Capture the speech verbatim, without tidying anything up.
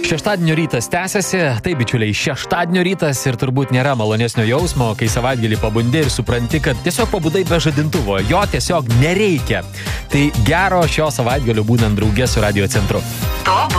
Šeštadienio rytas tęsiasi, tai bičiuliai, šeštadienio rytas ir turbūt nėra malonesnio jausmo, kai savaitgalį pabundi ir supranti, kad tiesiog pabudai be žadintuvo, jo tiesiog nereikia. Tai gero šio savaitgalio būnant drauge su Radio Centru. Top